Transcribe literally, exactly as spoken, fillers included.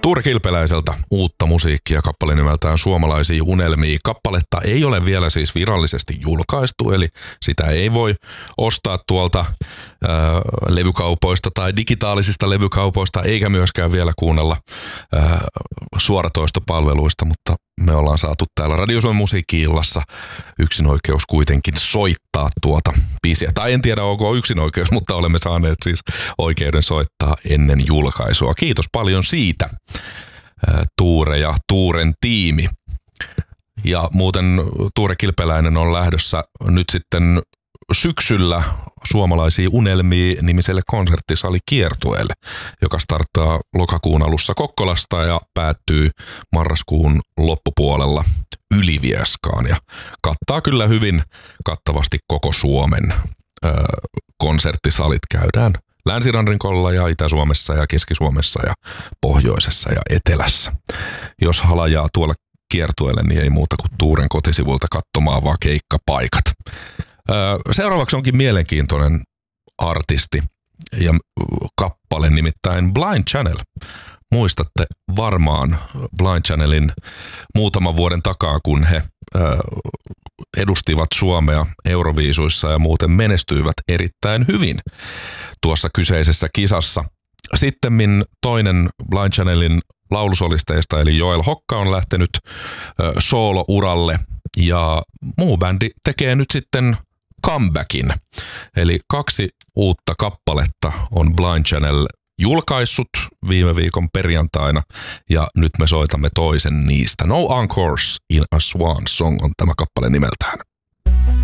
Tuure Kilpeläiseltä uutta musiikkia, kappale nimeltään Suomalaisia unelmia. Kappaletta ei ole vielä siis virallisesti julkaistu, eli sitä ei voi ostaa tuolta äh, levykaupoista tai digitaalisista levykaupoista, eikä myöskään vielä kuunnella äh, suoratoistopalveluista, mutta me ollaan saatu täällä Radio Suomen musiikki-illassa yksinoikeus kuitenkin soittaa tuota biisiä. Tai en tiedä, onko yksinoikeus, mutta olemme saaneet siis oikeuden soittaa ennen julkaisua. Kiitos paljon siitä, Tuure ja Tuuren tiimi. Ja muuten Tuure Kilpeläinen on lähdössä nyt sitten syksyllä Suomalaisia unelmia -nimiselle konserttisalikiertueelle, joka starttaa lokakuun alussa Kokkolasta ja päättyy marraskuun loppupuolella Ylivieskaan. Ja kattaa kyllä hyvin kattavasti koko Suomen öö, konserttisalit. Käydään Länsirannikolla ja Itä-Suomessa ja Keski-Suomessa ja Pohjoisessa ja Etelässä. Jos halajaa tuolla kiertueelle, niin ei muuta kuin Tuuren kotisivulta katsomaan vaan keikkapaikat. Seuraavaksi onkin mielenkiintoinen artisti ja kappale, nimittäin Blind Channel. Muistatte varmaan Blind Channelin muutaman vuoden takaa, kun he edustivat Suomea Euroviisuissa ja muuten menestyivät erittäin hyvin tuossa kyseisessä kisassa. Sittemmin toinen Blind Channelin laulusolisteista eli Joel Hokka on lähtenyt soolo-uralle ja muu bändi tekee nyt sitten comebackin. Eli kaksi uutta kappaletta on Blind Channel julkaissut viime viikon perjantaina ja nyt me soitamme toisen niistä. No Encores in a Swan Song on tämä kappale nimeltään.